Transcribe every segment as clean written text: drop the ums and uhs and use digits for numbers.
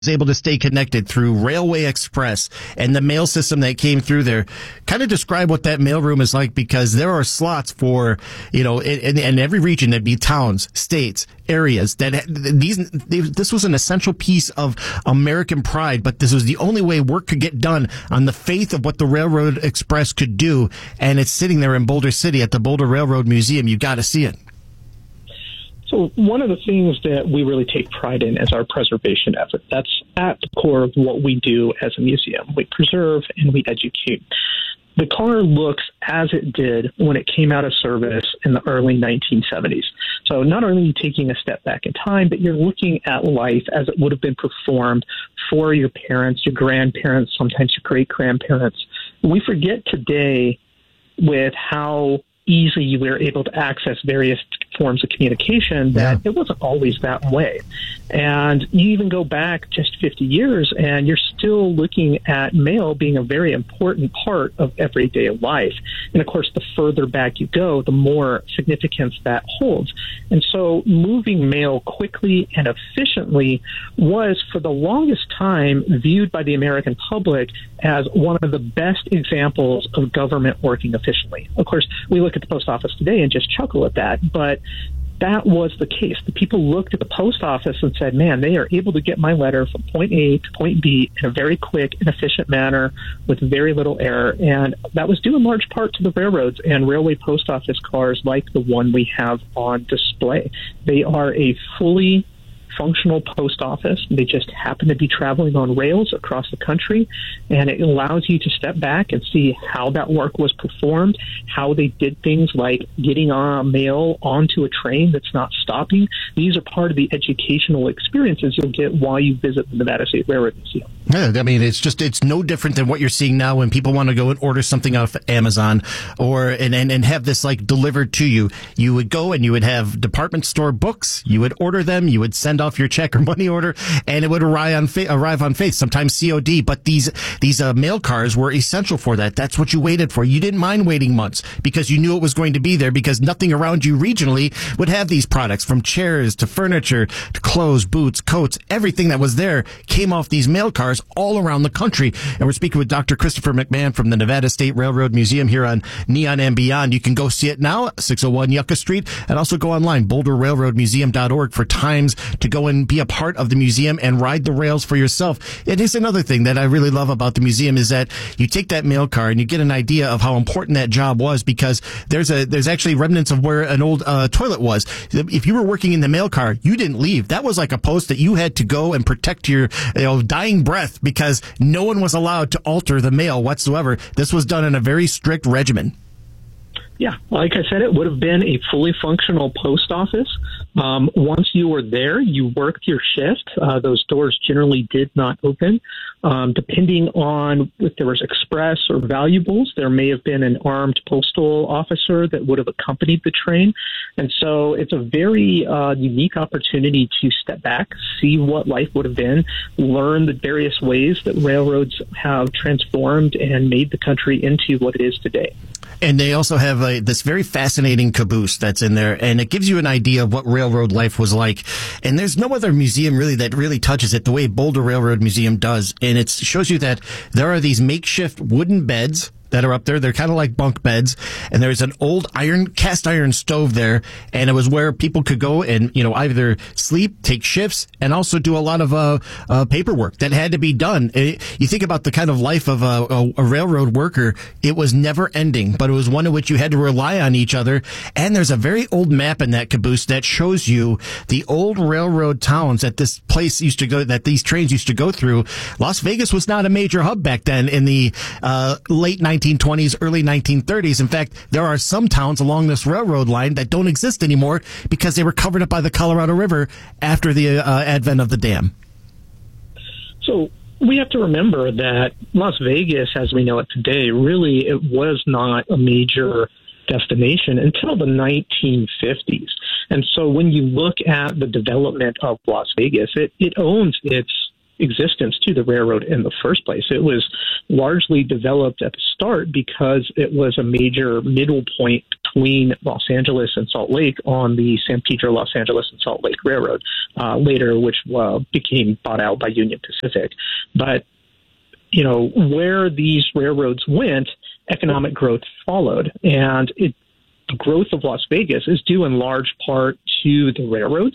able to stay connected through Railway Express and the mail system that came through there. Kind of describe what that mailroom is like, because there are slots for, in every region. There'd be towns, states, areas that this was an essential piece of American pride, but this was the only way work could get done on the faith of what the Railroad Express could do. And it's sitting there in Boulder City at the Boulder Railroad Museum. You got to see it. So one of the things that we really take pride in is our preservation effort. That's at the core of what we do as a museum. We preserve and we educate. The car looks as it did when it came out of service in the early 1970s. So not only are you taking a step back in time, but you're looking at life as it would have been performed for your parents, your grandparents, sometimes your great-grandparents. We forget today with how easily you were able to access various forms of communication that it wasn't always that way. And you even go back just 50 years and you're still looking at mail being a very important part of everyday life. And of course, the further back you go, the more significance that holds. And so moving mail quickly and efficiently was, for the longest time, viewed by the American public as one of the best examples of government working efficiently. Of course, we look at the post office today and just chuckle at that, but that was the case. The people looked at the post office and said, man, they are able to get my letter from point A to point B in a very quick and efficient manner with very little error. And that was due in large part to the railroads and railway post office cars like the one we have on display. They are a fully functional post office. They just happen to be traveling on rails across the country, and it allows you to step back and see how that work was performed, how they did things like getting mail onto a train that's not stopping. These are part of the educational experiences you'll get while you visit the Nevada State Railroad Museum. Yeah, I mean, it's no different than what you're seeing now when people want to go and order something off Amazon and have this like delivered to you. You would go and you would have department store books. You would order them. You would send off your check or money order, and it would arrive on faith, sometimes COD. But these mail cars were essential for that. That's what you waited for. You didn't mind waiting months because you knew it was going to be there, because nothing around you regionally would have these products, from chairs to furniture to clothes, boots, coats. Everything that was there came off these mail cars all around the country. And we're speaking with Dr. Christopher McMahon from the Nevada State Railroad Museum here on Neon and Beyond. You can go see it now, 601 Yucca Street, and also go online, boulderrailroadmuseum.org, for times to go and be a part of the museum and ride the rails for yourself. It is another thing that I really love about the museum is that you take that mail car and you get an idea of how important that job was, because there's actually remnants of where an old toilet was. If you were working in the mail car, you didn't leave. That was like a post that you had to go and protect your dying breath, because no one was allowed to alter the mail whatsoever. This was done in a very strict regimen. Yeah, like I said, it would have been a fully functional post office. Once you were there, you worked your shift. Those doors generally did not open. Depending on if there was express or valuables, there may have been an armed postal officer that would have accompanied the train. And so it's a very unique opportunity to step back, see what life would have been, learn the various ways that railroads have transformed and made the country into what it is today. And they also have this very fascinating caboose that's in there, and it gives you an idea of what railroad life was like. And there's no other museum really that really touches it the way Boulder Railroad Museum does. And it shows you that there are these makeshift wooden beds that are up there. They're kind of like bunk beds. And there's an old cast iron stove there. And it was where people could go and, either sleep, take shifts, and also do a lot of paperwork that had to be done. You think about the kind of life of a railroad worker. It was never ending, but it was one in which you had to rely on each other. And there's a very old map in that caboose that shows you the old railroad towns that this place used to go, that these trains used to go through. Las Vegas was not a major hub back then in the late 1920s, early 1930s. In fact, there are some towns along this railroad line that don't exist anymore because they were covered up by the Colorado River after the advent of the dam. So we have to remember that Las Vegas, as we know it today, really it was not a major destination until the 1950s. And so when you look at the development of Las Vegas, it owns its existence to the railroad in the first place. It was largely developed at the start because it was a major middle point between Los Angeles and Salt Lake on the San Pedro, Los Angeles and Salt Lake Railroad, later, which became bought out by Union Pacific. But, where these railroads went, economic growth followed. And the growth of Las Vegas is due in large part to the railroad.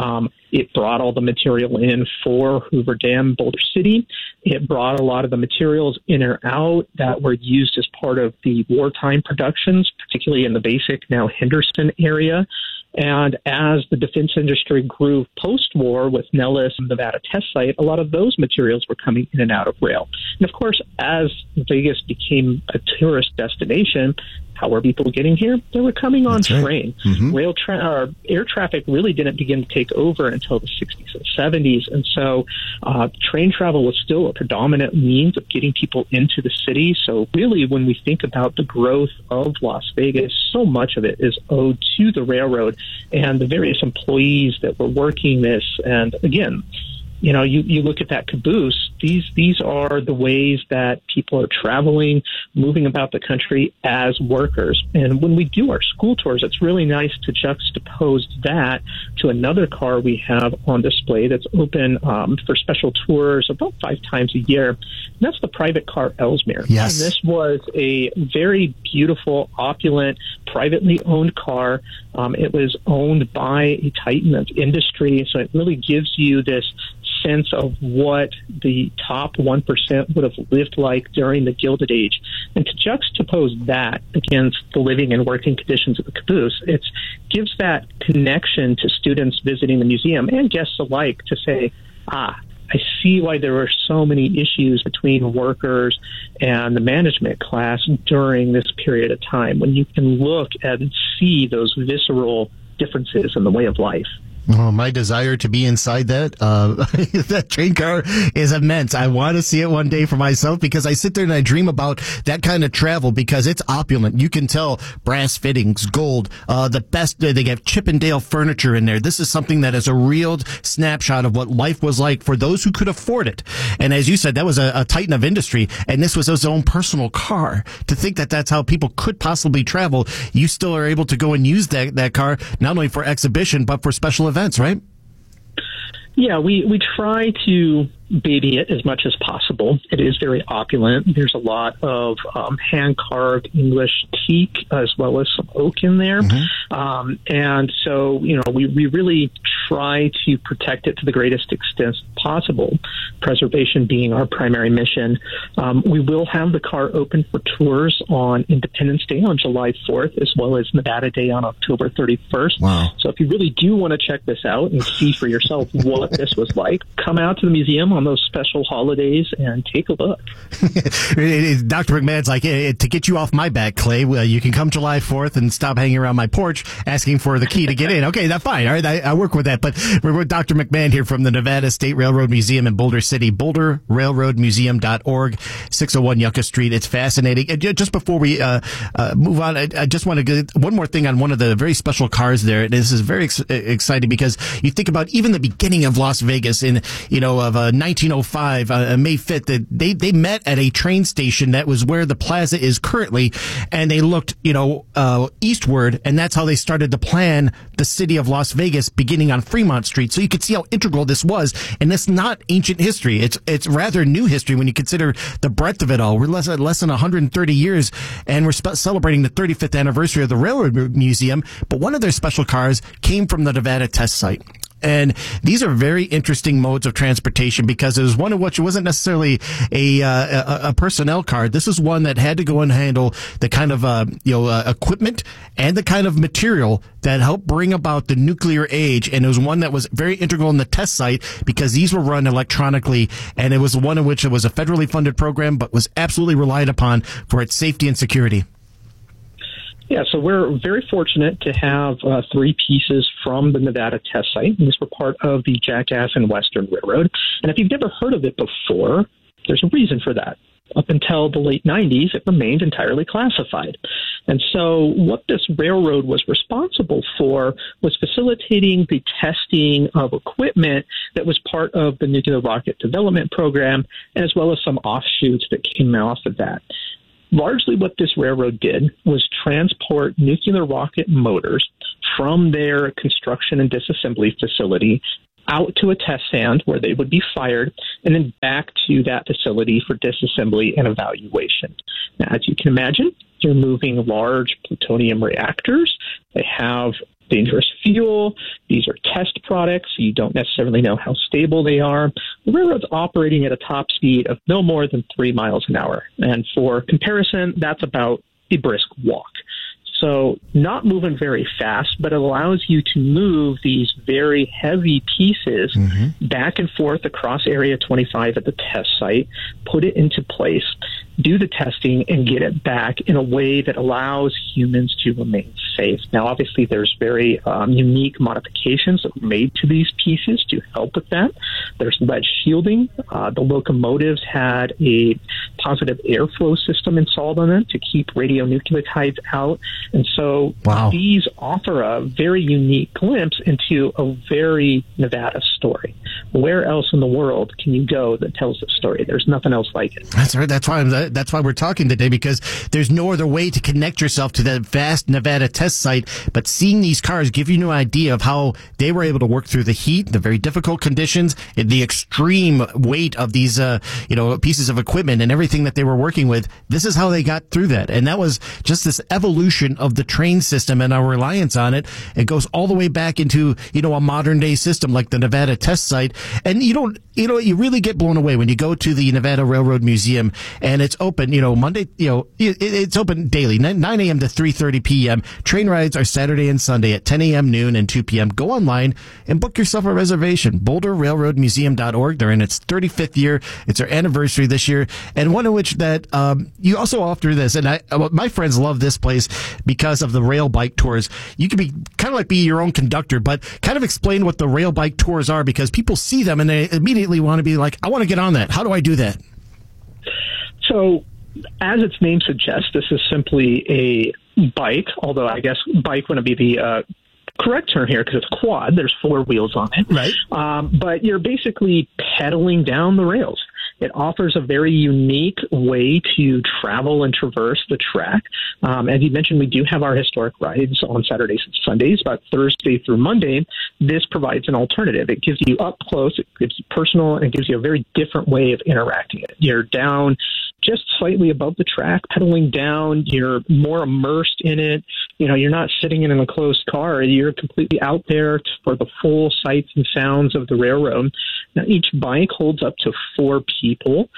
It brought all the material in for Hoover Dam, Boulder City. It brought a lot of the materials in or out that were used as part of the wartime productions, particularly in the Basic, now Henderson area. And as the defense industry grew post-war with Nellis and Nevada Test Site, a lot of those materials were coming in and out of rail. And of course, as Vegas became a tourist destination, how were people getting here? They were coming on train. Mm-hmm. Air traffic really didn't begin to take over until the 60s and 70s. And so train travel was still a predominant means of getting people into the city. So really, when we think about the growth of Las Vegas, so much of it is owed to the railroad and the various employees that were working this. And again, you look at that caboose, these are the ways that people are traveling, moving about the country as workers. And when we do our school tours, it's really nice to juxtapose that to another car we have on display that's open for special tours about 5 times a year. And that's the private car Ellesmere. Yes. And this was a very beautiful, opulent, privately owned car. It was owned by a titan of industry, so it really gives you this sense of what the top 1% would have lived like during the Gilded Age. And to juxtapose that against the living and working conditions of the caboose, it gives that connection to students visiting the museum and guests alike to say, I see why there were so many issues between workers and the management class during this period of time, when you can look and see those visceral differences in the way of life. Oh, my desire to be inside that train car is immense. I want to see it one day for myself because I sit there and I dream about that kind of travel because it's opulent. You can tell brass fittings, gold, the best. They have Chippendale furniture in there. This is something that is a real snapshot of what life was like for those who could afford it. And as you said, that was a titan of industry, and this was his own personal car. To think that that's how people could possibly travel, you still are able to go and use that car not only for exhibition but for special events, right? Yeah, we try to baby it as much as possible. It is very opulent. There's a lot of hand-carved English teak as well as some oak in there. Mm-hmm. And so, we really try to protect it to the greatest extent possible, preservation being our primary mission. We will have the car open for tours on Independence Day on July 4th, as well as Nevada Day on October 31st. Wow. So if you really do want to check this out and see for yourself what this was like, come out to the museum on those special holidays and take a look. Dr. McMahon's like, to get you off my back, Clay, you can come July 4th and stop hanging around my porch asking for the key to get in. Okay, that's fine. All right, I work with that. But we're with Dr. McMahon here from the Nevada State Railroad Museum in Boulder City, boulderrailroadmuseum.org, 601 Yucca Street. It's fascinating. And just before we move on, I just want to get one more thing on one of the very special cars there. This is very exciting because you think about even the beginning of Las Vegas in, of 1905, May 5th, that they met at a train station that was where the plaza is currently, and they looked, eastward, and that's how they started to plan the city of Las Vegas beginning on Fremont Street. So you could see how integral this was, and it's not ancient history. It's rather new history when you consider the breadth of it all. We're less than 130 years, and we're celebrating the 35th anniversary of the Railroad Museum, but one of their special cars came from the Nevada Test Site. And these are very interesting modes of transportation because it was one of which wasn't necessarily a personnel car. This is one that had to go and handle the kind of equipment and the kind of material that helped bring about the nuclear age. And it was one that was very integral in the test site because these were run electronically, and it was one in which it was a federally funded program but was absolutely relied upon for its safety and security. Yeah, so we're very fortunate to have 3 pieces from the Nevada Test Site. These were part of the Jackass and Western Railroad. And if you've never heard of it before, there's a reason for that. up until the late 90s, it remained entirely classified. And so what this railroad was responsible for was facilitating the testing of equipment that was part of the nuclear rocket development program, as well as some offshoots that came off of that. Largely what this railroad did was transport nuclear rocket motors from their construction and disassembly facility out to a test stand where they would be fired, and then back to that facility for disassembly and evaluation. Now, as you can imagine, you're moving large plutonium reactors. They have dangerous fuel. These are test products. You don't necessarily know how stable they are. The railroad's operating at a top speed of no more than 3 miles an hour. And for comparison, that's about a brisk walk. So not moving very fast, but it allows you to move these very heavy pieces back and forth across Area 25 at the test site, put it into place, do the testing, and get it back in a way that allows humans to remain safe. Now, obviously, there's very unique modifications that were made to these pieces to help with that. There's lead shielding. The locomotives had a positive airflow system installed on them to keep radionuclides out. And so these offer a very unique glimpse into a very Nevada story. Where else in the world can you go that tells this story? There's nothing else like it. That's right. That's why we're talking today, because there's no other way to connect yourself to that vast Nevada test site. But seeing these cars give you an idea of how they were able to work through the heat, the very difficult conditions, the extreme weight of these, pieces of equipment and everything that they were working with. This is how they got through that. And that was just this evolution of the train system and our reliance on it. It goes all the way back into, a modern day system like the Nevada test site. And you really get blown away when you go to the Nevada Railroad Museum, and it's open, Monday, it's open daily, 9 a.m. to 3:30 p.m. Train rides are Saturday and Sunday at 10 a.m., noon, and 2 p.m. Go online and book yourself a reservation. BoulderRailroadMuseum.org. They're in its 35th year. It's their anniversary this year. And one of which that, you also offer this, and my friends love this place because of the rail bike tours. You can be kind of like be your own conductor, but kind of explain what the rail bike tours are, because people see them and they immediately want to be like, I want to get on that. How do I do that? So, as its name suggests, this is simply a bike, although I guess bike wouldn't be the correct term here because it's quad. There's 4 wheels on it. Right. But you're basically pedaling down the rails. It offers a very unique way to travel and traverse the track. As you mentioned, we do have our historic rides on Saturdays and Sundays, but Thursday through Monday, this provides an alternative. It gives you up close, it gives you personal, and it gives you a very different way of interacting it. You're down just slightly above the track, pedaling down. You're more immersed in it. You're not sitting in an enclosed car. You're completely out there for the full sights and sounds of the railroad. Now, each bike holds up to 4 people,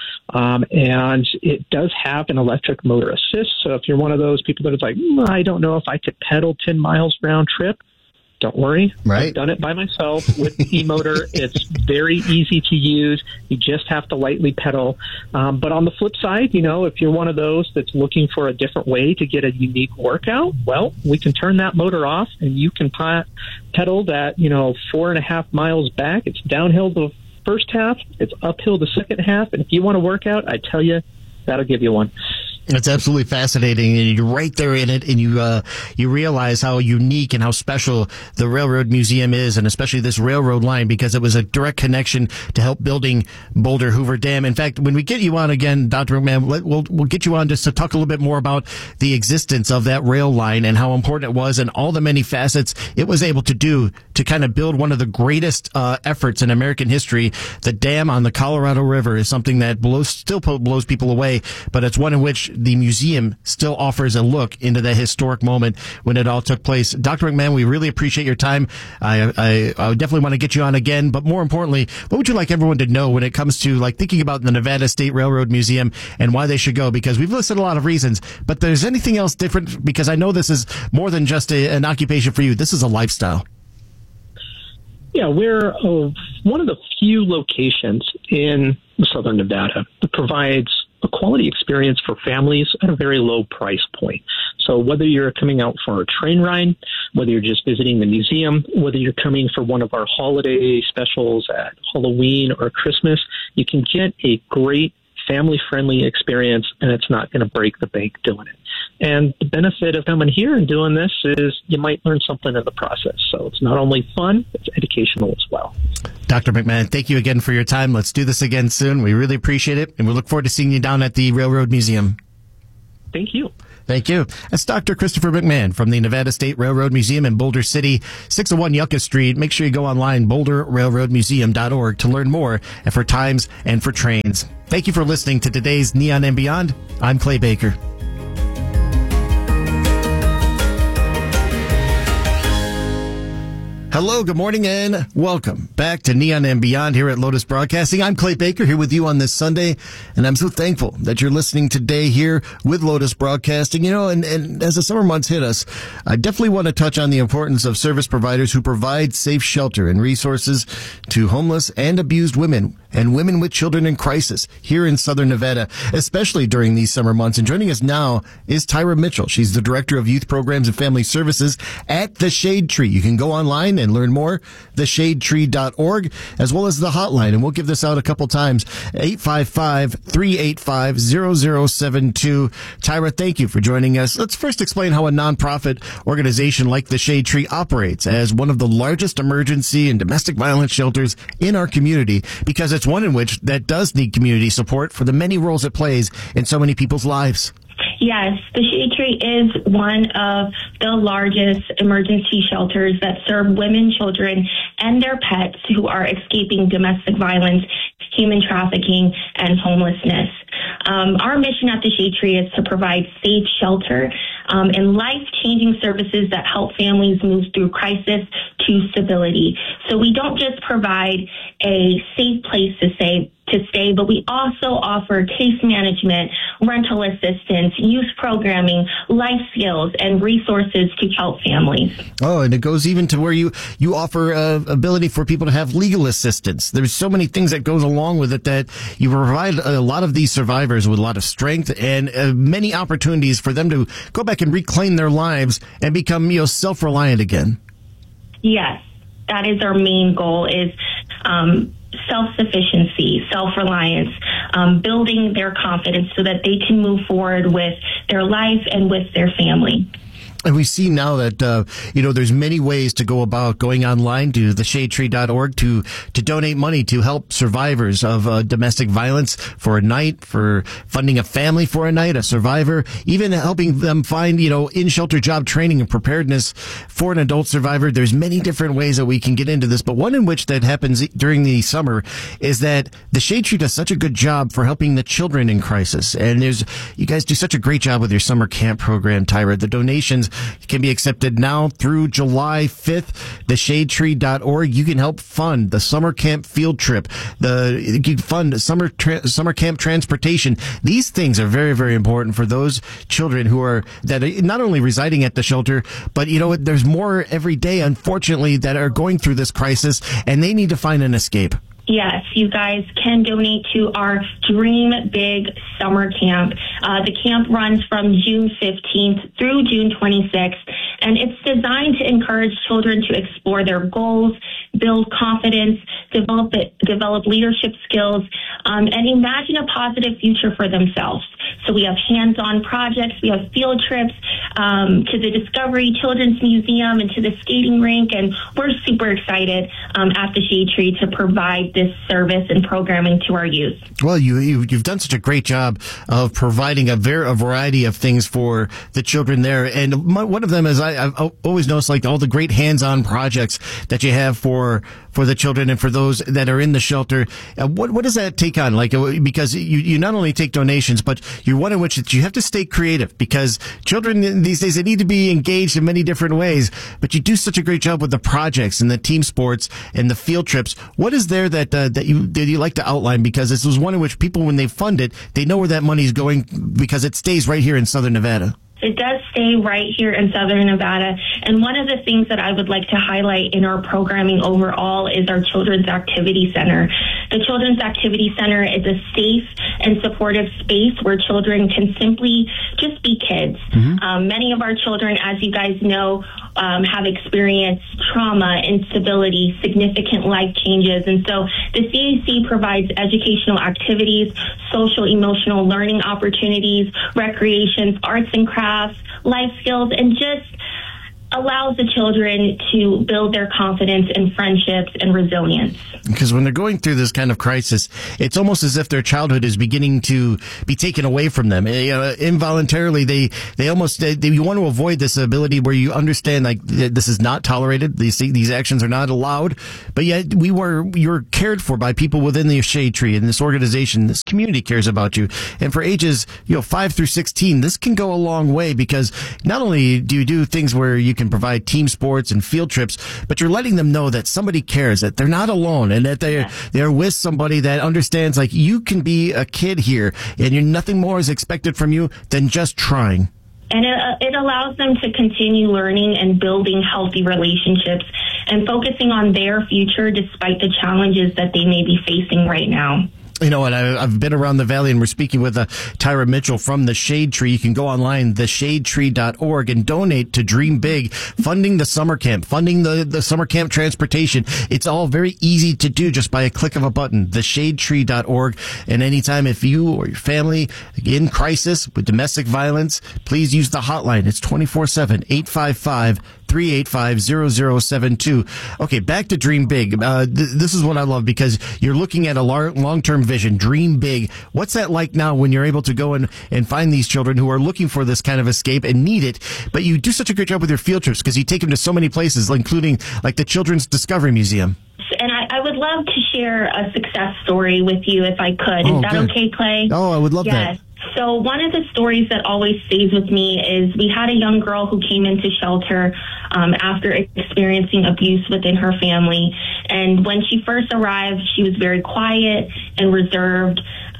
and it does have an electric motor assist. So if you're one of those people that is like, I don't know if I could pedal 10 miles round trip, don't worry. Right. I've done it by myself with the e-motor. It's very easy to use. You just have to lightly pedal. But on the flip side, if you're one of those that's looking for a different way to get a unique workout, well, we can turn that motor off and you can pedal that, 4.5 miles back. It's downhill the first half. It's uphill the second half. And if you want to work out, I tell you, that'll give you one. It's absolutely fascinating, and you're right there in it, and you realize how unique and how special the Railroad Museum is, and especially this railroad line, because it was a direct connection to help building Boulder Hoover Dam. In fact, when we get you on again, Dr. McMahon, we'll get you on just to talk a little bit more about the existence of that rail line and how important it was and all the many facets it was able to do to kind of build one of the greatest efforts in American history. The dam on the Colorado River is something that still blows people away, but it's one in which the museum still offers a look into that historic moment when it all took place. Dr. McMahon, we really appreciate your time. I definitely want to get you on again, but more importantly, what would you like everyone to know when it comes to thinking about the Nevada State Railroad Museum and why they should go? Because we've listed a lot of reasons, but there's anything else different? Because I know this is more than just an occupation for you. This is a lifestyle. Yeah, we're one of the few locations in southern Nevada that provides a quality experience for families at a very low price point. So whether you're coming out for a train ride, whether you're just visiting the museum, whether you're coming for one of our holiday specials at Halloween or Christmas, you can get a great family-friendly experience, and it's not going to break the bank doing it. And the benefit of coming here and doing this is you might learn something in the process. So it's not only fun, it's educational as well. Dr. McMahon, thank you again for your time. Let's do this again soon. We really appreciate it, and we look forward to seeing you down at the Railroad Museum. Thank you. Thank you. That's Dr. Christopher McMahon from the Nevada State Railroad Museum in Boulder City, 601 Yucca Street. Make sure you go online, boulderrailroadmuseum.org, to learn more and for times and for trains. Thank you for listening to today's Neon and Beyond. I'm Clay Baker. Hello, good morning, and welcome back to Neon and Beyond here at Lotus Broadcasting. I'm Clay Baker here with you on this Sunday, and I'm so thankful that you're listening today here with Lotus Broadcasting. You know, and as the summer months hit us, I definitely want to touch on the importance of service providers who provide safe shelter and resources to homeless and abused women and women with children in crisis here in Southern Nevada, especially during these summer months. And joining us now is Tyra Mitchell. She's the Director of Youth Programs and Family Services at The Shade Tree. You can go online and learn more, theshadetree.org, as well as the hotline. And we'll give this out a couple times, 855-385-0072. Tyra, thank you for joining us. Let's first explain how a nonprofit organization like The Shade Tree operates as one of the largest emergency and domestic violence shelters in our community, because it's one in which that does need community support for the many roles it plays in so many people's lives. Yes, the Shade Tree is one of the largest emergency shelters that serve women, children, and their pets who are escaping domestic violence, human trafficking, and homelessness. Our mission at the Shade Tree is to provide safe shelter and life-changing services that help families move through crisis to stability. So we don't just provide a safe place to stay, but we also offer case management, rental assistance, youth programming, life skills, and resources to help families. Oh, and it goes even to where you offer ability for people to have legal assistance. There's so many things that goes along with it that you provide a lot of these survivors with a lot of strength and many opportunities for them to go back and reclaim their lives and become, self-reliant again. Yes, that is our main goal, is self-sufficiency, self-reliance, building their confidence so that they can move forward with their life and with their family. And we see now that, there's many ways to go about going online to theshadetree.org to donate money to help survivors of domestic violence for a night, for funding a family for a night, a survivor, even helping them find, in-shelter job training and preparedness for an adult survivor. There's many different ways that we can get into this, but one in which that happens during the summer is that the Shade Tree does such a good job for helping the children in crisis. And you guys do such a great job with your summer camp program, Tyra. The donations can be accepted now through July 5th. Theshadetree.org. You can help fund the summer camp field trip. You can fund summer camp transportation. These things are very, very important for those children that are not only residing at the shelter, but there's more every day, unfortunately, that are going through this crisis, and they need to find an escape. Yes, you guys can donate to our Dream Big Summer Camp. The camp runs from June 15th through June 26th, and it's designed to encourage children to explore their goals, build confidence, develop leadership skills, and imagine a positive future for themselves. So we have hands-on projects, we have field trips to the Discovery Children's Museum and to the skating rink, and we're super excited at the Shade Tree to provide this service and programming to our youth. Well, you've done such a great job of providing a variety of things for the children there, and one of them is I've always noticed, like, all the great hands-on projects that you have for the children and for those that are in the shelter. What does that take on? Like, because you not only take donations, but you're one in which you have to stay creative, because children these days, they need to be engaged in many different ways, but you do such a great job with the projects and the team sports and the field trips. What is there that you like to outline? Because this was one in which people, when they fund it, they know where that money is going, because it stays right here in Southern Nevada. It does stay right here in Southern Nevada. And one of the things that I would like to highlight in our programming overall is our Children's Activity Center. The Children's Activity Center is a safe and supportive space where children can simply just be kids. Many of our children, as you guys know, have experienced trauma, instability, significant life changes. And so the CAC provides educational activities, social, emotional learning opportunities, recreations, arts and crafts, life skills, and just allows the children to build their confidence and friendships and resilience. Because when they're going through this kind of crisis, it's almost as if their childhood is beginning to be taken away from them. Involuntarily, they you want to avoid this ability where you understand like this is not tolerated. These actions are not allowed. But yet you're cared for by people within the Shade Tree and this organization. This community cares about you. And for ages 5 through 16, this can go a long way because not only do you do things where you can provide team sports and field trips, but you're letting them know that somebody cares, that they're not alone, and that they're with somebody that understands like you can be a kid here and nothing more is expected from you than just trying. And it allows them to continue learning and building healthy relationships and focusing on their future despite the challenges that they may be facing right now. You know what? I've been around the valley, and we're speaking with Tyra Mitchell from the Shade Tree. You can go online, theshadetree.org, and donate to Dream Big, funding the summer camp, funding the summer camp transportation. It's all very easy to do just by a click of a button, theshadetree.org. And anytime if you or your family in crisis with domestic violence, please use the hotline. It's 24/7, 855-385-0072. Okay, back to Dream Big. This is what I love because you're looking at a long-term vision. Dream Big. What's that like now when you're able to go and find these children who are looking for this kind of escape and need it, but you do such a great job with your field trips because you take them to so many places, including like the Children's Discovery Museum. And I would love to share a success story with you if I could. Is that okay, Clay? Oh, I would love that. So one of the stories that always stays with me is we had a young girl who came into shelter after experiencing abuse within her family. And when she first arrived, she was very quiet and reserved.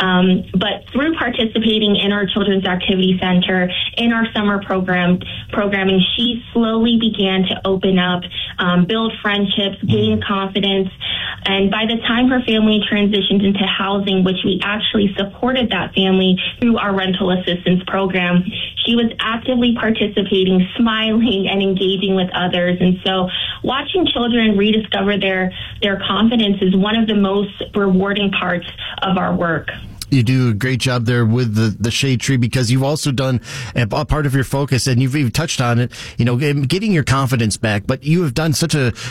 But through participating in our Children's Activity Center, in our summer programming, she slowly began to open up, build friendships, gain confidence. And by the time her family transitioned into housing, which we actually supported that family through our rental assistance program, she was actively participating, smiling, and engaging with others. And so watching children rediscover their confidence is one of the most rewarding parts of our work. You do a great job there with the Shade Tree because you've also done a part of your focus, and you've even touched on it, getting your confidence back. But you have done such an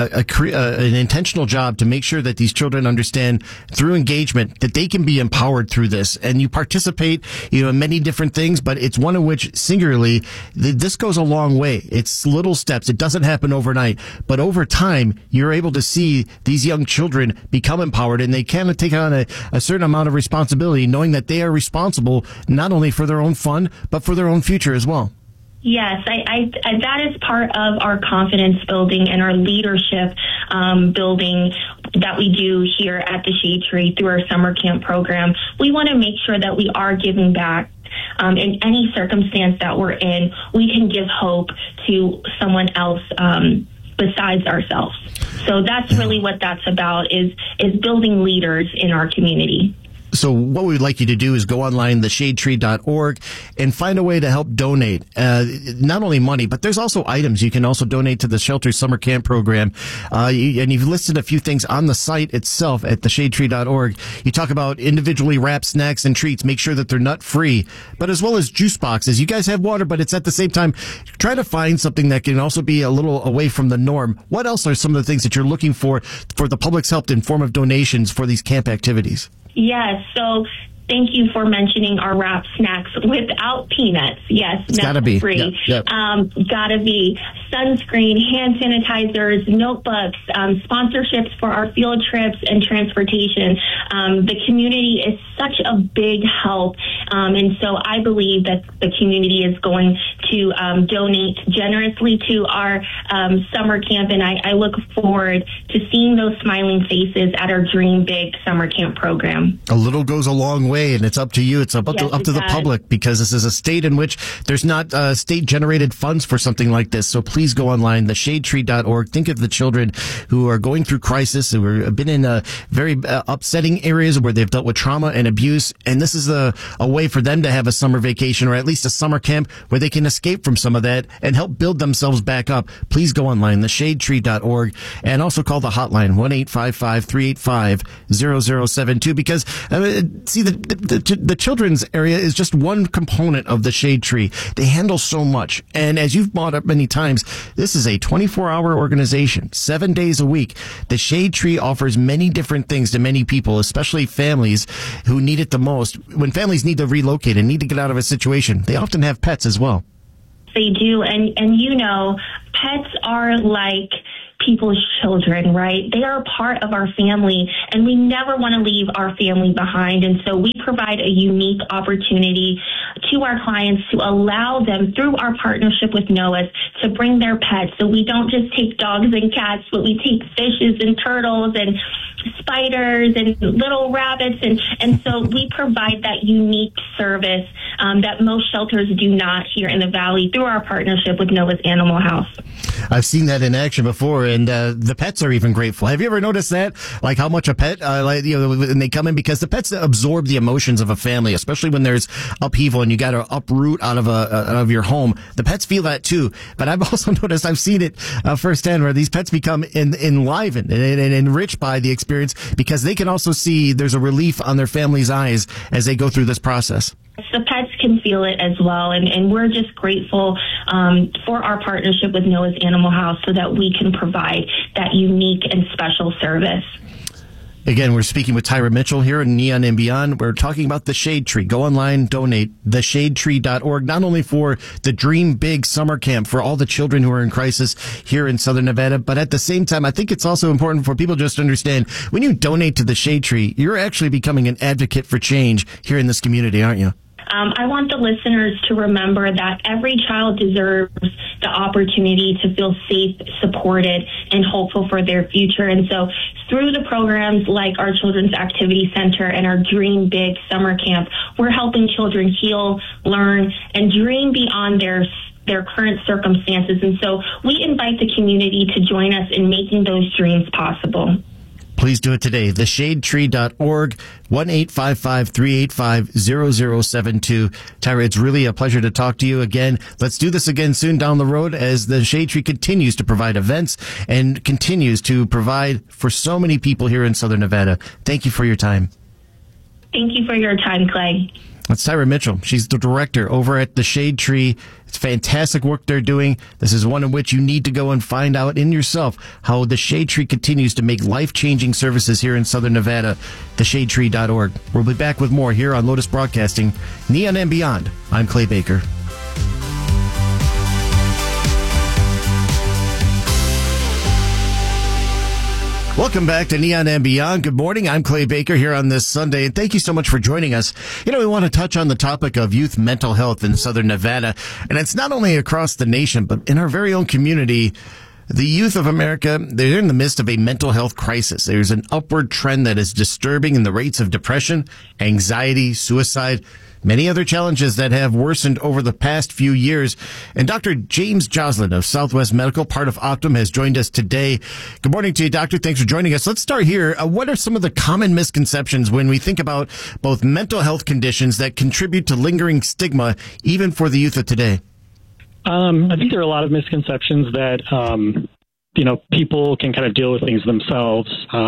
intentional job to make sure that these children understand through engagement that they can be empowered through this. And you participate, in many different things, but it's one of which singularly, this goes a long way. It's little steps. It doesn't happen overnight, but over time, you're able to see these young children become empowered, and they can take on a certain amount of responsibility, knowing that they are responsible not only for their own fun, but for their own future as well. Yes, that is part of our confidence building and our leadership building that we do here at the Shade Tree through our summer camp program. We want to make sure that we are giving back. In any circumstance that we're in, we can give hope to someone else besides ourselves. So that's really what that's about, is building leaders in our community. So what we'd like you to do is go online, theshadetree.org, and find a way to help donate. Not only money, but there's also items. You can also donate to the Shelter Summer Camp Program. And you've listed a few things on the site itself at theshadetree.org. You talk about individually wrapped snacks and treats. Make sure that they're nut-free, but as well as juice boxes. You guys have water, but it's at the same time, try to find something that can also be a little away from the norm. What else are some of the things that you're looking for the public's help in form of donations for these camp activities? Yes, so thank you for mentioning our wrapped snacks without peanuts. Yes, it's gotta be free. Yep. Gotta be sunscreen, hand sanitizers, notebooks, sponsorships for our field trips and transportation. The community is such a big help, and so I believe that the community is going to donate generously to our summer camp, and I look forward to seeing those smiling faces at our Dream Big summer camp program. A little goes a long way, and it's up to you. It's up to the public, because this is a state in which there's not state-generated funds for something like this. So please go online, theshadetree.org. Think of the children who are going through crisis, who have been in very upsetting areas where they've dealt with trauma and abuse, and this is a way for them to have a summer vacation, or at least a summer camp where they can escape from some of that and help build themselves back up. Please go online, theshadetree.org, and also call the hotline, 1-855-385-0072, because see, the children's area is just one component of the Shade Tree. They handle so much, and as you've brought up many times, this is a 24-hour organization, 7 days a week. The Shade Tree offers many different things to many people, especially families who need it the most. When families need to relocate and need to get out of a situation, they often have pets as well. They do, and pets are like people's children, right? They are a part of our family, and we never want to leave our family behind. And so we provide a unique opportunity to our clients to allow them, through our partnership with NOAA, to bring their pets. So we don't just take dogs and cats, but we take fishes and turtles and spiders and little rabbits. And so we provide that unique service that most shelters do not here in the Valley through our partnership with NOAA's Animal House. I've seen that in action before, and the pets are even grateful. Have you ever noticed that? Like how much a pet, when they come in, because the pets absorb the emotions of a family, especially when there's upheaval and you got to uproot out of your home. The pets feel that too. But I've also noticed, I've seen it firsthand, where these pets become enlivened and enriched by the experience, because they can also see there's a relief on their family's eyes as they go through this process. The pets can feel it as well, and we're just grateful for our partnership with NOAA's Animal House so that we can provide that unique and special service. Again, we're speaking with Tyra Mitchell here in Neon and Beyond. We're talking about the Shade Tree. Go online, donate, theshadetree.org, not only for the Dream Big summer camp for all the children who are in crisis here in Southern Nevada, but at the same time, I think it's also important for people just to understand, when you donate to the Shade Tree, you're actually becoming an advocate for change here in this community, aren't you? I want the listeners to remember that every child deserves the opportunity to feel safe, supported, and hopeful for their future. And so through the programs like our Children's Activity Center and our Dream Big summer camp, we're helping children heal, learn, and dream beyond their current circumstances. And so we invite the community to join us in making those dreams possible. Please do it today. Theshadetree.org, 1-855-385-0072. Tyra, it's really a pleasure to talk to you again. Let's do this again soon down the road, as the Shade Tree continues to provide events and continues to provide for so many people here in Southern Nevada. Thank you for your time. Thank you for your time, Clay. That's Tyra Mitchell. She's the director over at the Shade Tree. It's fantastic work they're doing. This is one in which you need to go and find out in yourself how the Shade Tree continues to make life-changing services here in Southern Nevada. Theshadetree.org. We'll be back with more here on Lotus Broadcasting, Neon and Beyond. I'm Clay Baker. Welcome back to Neon and Beyond. Good morning. I'm Clay Baker here on this Sunday, and thank you so much for joining us. We want to touch on the topic of youth mental health in Southern Nevada, and it's not only across the nation, but in our very own community. The youth of America, they're in the midst of a mental health crisis. There's an upward trend that is disturbing in the rates of depression, anxiety, suicide, many other challenges that have worsened over the past few years. And Dr. James Joslin of Southwest Medical, part of Optum, has joined us today. Good morning to you, Doctor. Thanks for joining us. Let's start here. What are some of the common misconceptions when we think about both mental health conditions that contribute to lingering stigma, even for the youth of today? I think there are a lot of misconceptions that, people can kind of deal with things themselves.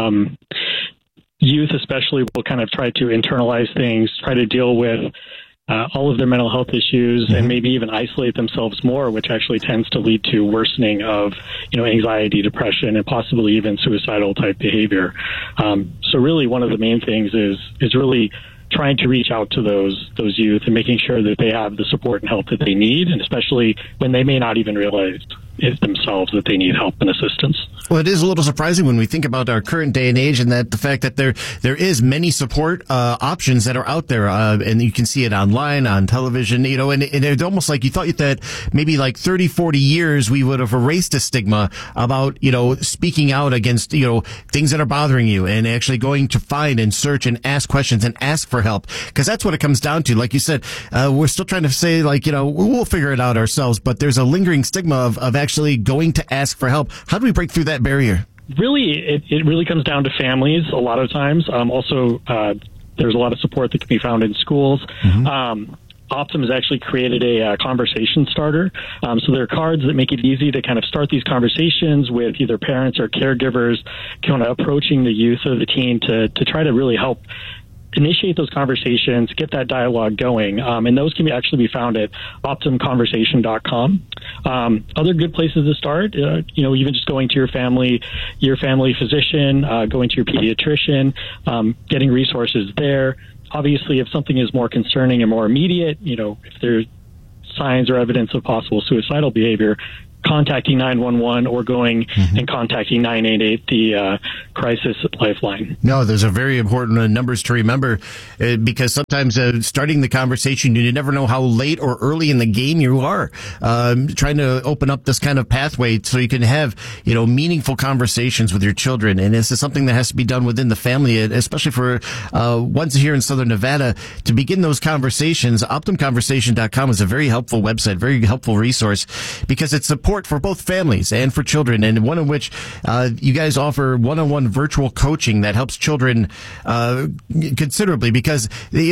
Youth especially will kind of try to internalize things, try to deal with all of their mental health issues, and maybe even isolate themselves more, which actually tends to lead to worsening of, anxiety, depression, and possibly even suicidal type behavior. So really one of the main things is really trying to reach out to those youth and making sure that they have the support and help that they need, and especially when they may not even realize it themselves that they need help and assistance. Well, it is a little surprising when we think about our current day and age, and that the fact that there is many support options that are out there, and you can see it online, on television, and it's almost like you thought that maybe like 30, 40 years we would have erased a stigma about, speaking out against, things that are bothering you, and actually going to find and search and ask questions and ask for help. Because that's what it comes down to. Like you said, we're still trying to say, we'll figure it out ourselves, but there's a lingering stigma of actually going to ask for help. How do we break through that barrier? Really, it really comes down to families a lot of times. Also, there's a lot of support that can be found in schools. Mm-hmm. Optum has actually created a conversation starter. So there are cards that make it easy to kind of start these conversations with either parents or caregivers, kind of approaching the youth or the teen to try to really help initiate those conversations, get that dialogue going. And those can actually be found at optumconversation.com. Other good places to start, even just going to your family physician, going to your pediatrician, getting resources there. Obviously, if something is more concerning and more immediate, if there's signs or evidence of possible suicidal behavior, contacting 911 or going and contacting 988, the crisis lifeline. No, those are very important numbers to remember because sometimes starting the conversation, you never know how late or early in the game you are. Trying to open up this kind of pathway so you can have, meaningful conversations with your children. And this is something that has to be done within the family, especially for ones here in Southern Nevada. To begin those conversations, OptumConversation.com is a very helpful website, very helpful resource because it's support for both families and for children, and one in which you guys offer one-on-one virtual coaching that helps children considerably because,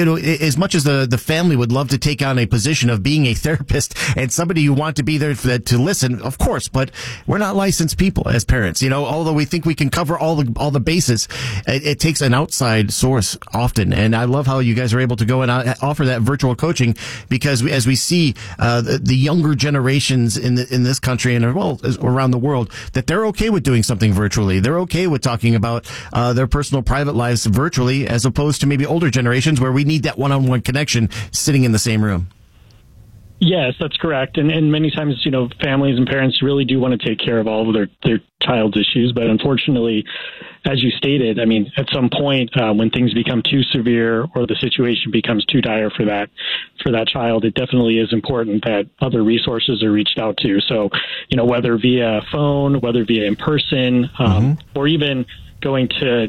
as much as the family would love to take on a position of being a therapist and somebody you want to be there to listen, of course, but we're not licensed people as parents, although we think we can cover all the bases, it takes an outside source often, and I love how you guys are able to go and offer that virtual coaching because as we see the younger generations in this country and around the world, that they're okay with doing something virtually. They're okay with talking about their personal private lives virtually, as opposed to maybe older generations where we need that one-on-one connection sitting in the same room. Yes, that's correct. And many times, families and parents really do want to take care of all of their child's issues. But unfortunately, as you stated, at some point when things become too severe or the situation becomes too dire for that child, it definitely is important that other resources are reached out to. So, whether via phone, whether via in person, or even going to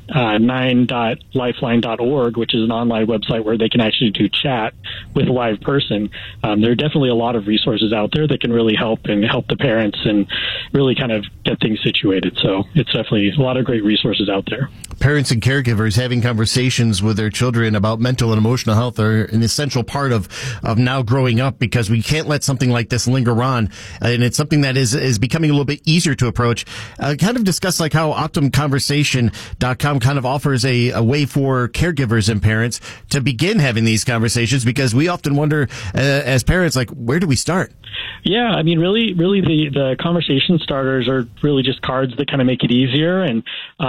9.lifeline.org, which is an online website where they can actually do chat with a live person. There are definitely a lot of resources out there that can really help the parents and really kind of get things situated. So it's definitely a lot of great resources out there. Parents and caregivers having conversations with their children about mental and emotional health are an essential part of now growing up, because we can't let something like this linger on. And it's something that is becoming a little bit easier to approach. Kind of discuss like how OptumConversation.com kind of offers a way for caregivers and parents to begin having these conversations, because we often wonder as parents, like, where do we start? Yeah, really the conversation starters are really just cards that kind of make it easier, and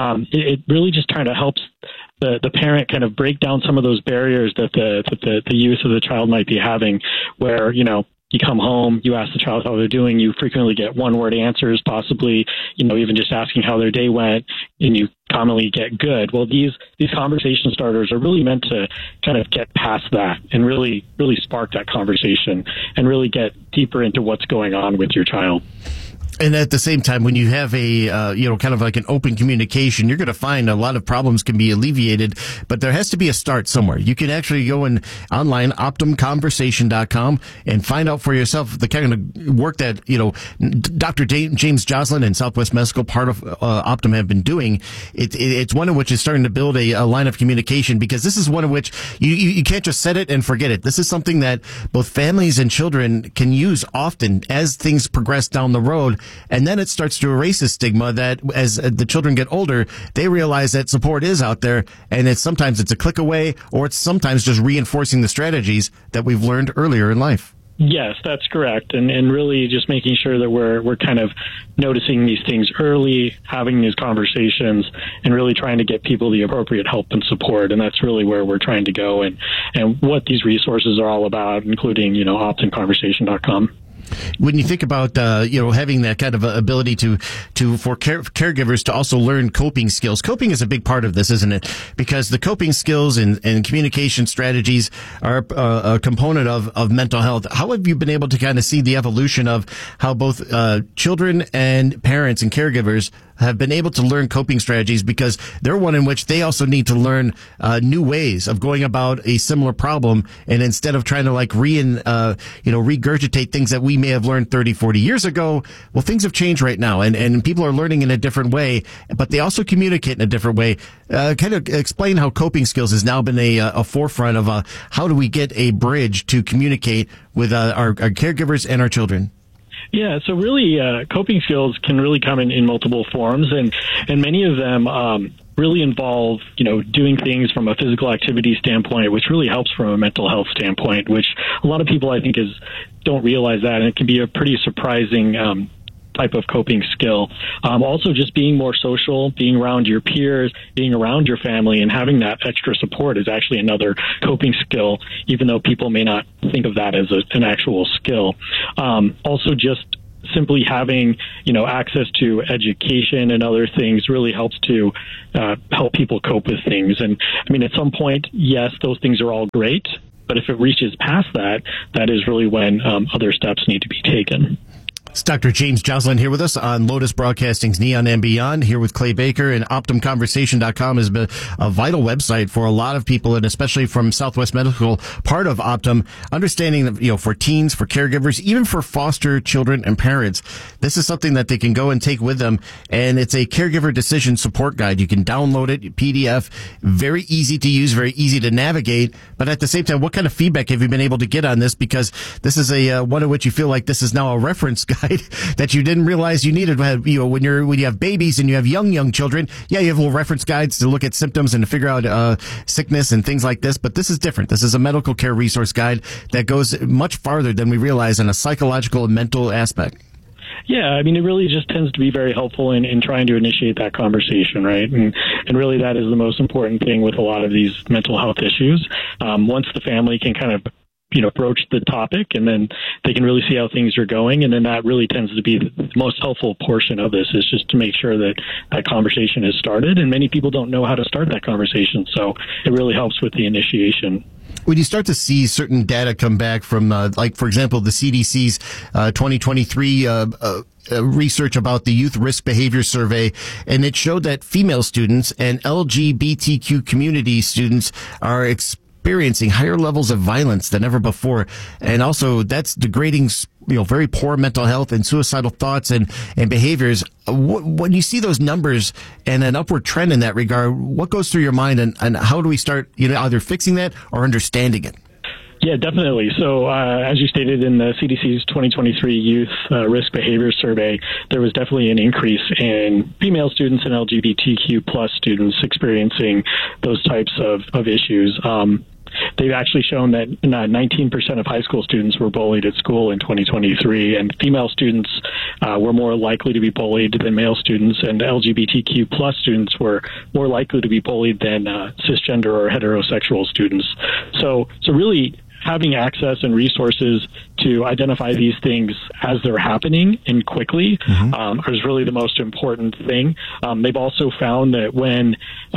it really just kind of helps the parent kind of break down some of those barriers that the youth or the child might be having, where, you come home, you ask the child how they're doing, you frequently get one-word answers, possibly, even just asking how their day went, and you commonly get good. Well, these conversation starters are really meant to kind of get past that and really spark that conversation and really get deeper into what's going on with your child. And at the same time, when you have a, kind of like an open communication, you're going to find a lot of problems can be alleviated, but there has to be a start somewhere. You can actually go online, OptumConversation.com, and find out for yourself the kind of work that, Dr. James Joslin and Southwest Medical, part of Optum, have been doing. It's one of which is starting to build a line of communication, because this is one of which you can't just set it and forget it. This is something that both families and children can use often as things progress down the road. And then it starts to erase the stigma that as the children get older, they realize that support is out there, and sometimes it's a click away, or it's sometimes just reinforcing the strategies that we've learned earlier in life. Yes, that's correct. And really just making sure that we're kind of noticing these things early, having these conversations, and really trying to get people the appropriate help and support. And that's really where we're trying to go and what these resources are all about, including, OptumConversation.com. When you think about having that kind of ability for caregivers to also learn coping skills, coping is a big part of this, isn't it? Because the coping skills and communication strategies are a component of mental health. How have you been able to kind of see the evolution of how both children and parents and caregivers have been able to learn coping strategies, because they're one in which they also need to learn new ways of going about a similar problem, and instead of trying to regurgitate things that we may have learned 30, 40 years ago, well, things have changed right now, and people are learning in a different way, but they also communicate in a different way. Kind of explain how coping skills has now been a forefront of how do we get a bridge to communicate with our caregivers and our children. Yeah, so really, coping skills can really come in multiple forms, and many of them really involve, doing things from a physical activity standpoint, which really helps from a mental health standpoint, which a lot of people, I think, don't realize that, and it can be a pretty surprising type of coping skill. Also, just being more social, being around your peers, being around your family, and having that extra support is actually another coping skill, even though people may not think of that as an actual skill. Also, just simply having, access to education and other things really helps to help people cope with things. And I mean, at some point, yes, those things are all great, but if it reaches past that, that is really when other steps need to be taken. It's Dr. James Joslin here with us on Lotus Broadcasting's Neon and Beyond, here with Clay Baker, and OptumConversation.com has been a vital website for a lot of people, and especially from Southwest Medical, part of Optum, understanding that, for teens, for caregivers, even for foster children and parents, this is something that they can go and take with them, and it's a caregiver decision support guide. You can download it, PDF, very easy to use, very easy to navigate, but at the same time, what kind of feedback have you been able to get on this? Because this is one in which you feel like this is now a reference guide that you didn't realize you needed. When you have babies and you have young children, yeah, you have little reference guides to look at symptoms and to figure out sickness and things like this. But this is different. This is a medical care resource guide that goes much farther than we realize in a psychological and mental aspect. Yeah, I mean, it really just tends to be very helpful in trying to initiate that conversation, right? And really that is the most important thing with a lot of these mental health issues. Once the family can kind of broach the topic, and then they can really see how things are going. And then that really tends to be the most helpful portion of this, is just to make sure that that conversation is started. And many people don't know how to start that conversation. So it really helps with the initiation. When you start to see certain data come back from, for example, the CDC's 2023 research about the Youth Risk Behavior Survey, and it showed that female students and LGBTQ community students are experiencing higher levels of violence than ever before. And also that's degrading, very poor mental health and suicidal thoughts and behaviors. When you see those numbers and an upward trend in that regard, what goes through your mind, and how do we start, either fixing that or understanding it? Yeah, definitely. So as you stated in the CDC's 2023 Youth Risk Behavior Survey, there was definitely an increase in female students and LGBTQ plus students experiencing those types of issues. They've actually shown that 19% of high school students were bullied at school in 2023, and female students were more likely to be bullied than male students, and LGBTQ plus students were more likely to be bullied than cisgender or heterosexual students. So really having access and resources to identify these things as they're happening and quickly is really the most important thing. They've also found that when